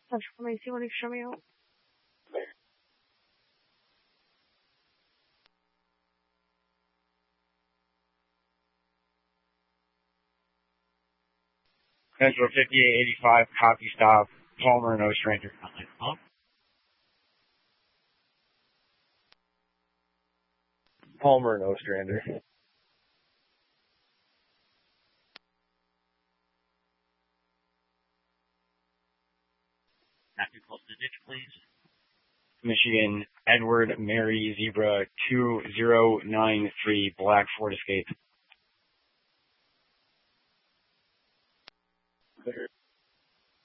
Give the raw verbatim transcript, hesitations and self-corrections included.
Central Macy, want to show me out? Central fifty-eight eighty-five, copy stop, Palmer, no stranger. Huh? Palmer, no stranger. Have to close the ditch, please. Michigan, Edward, Mary, Zebra, two zero nine three, Black Ford Escape.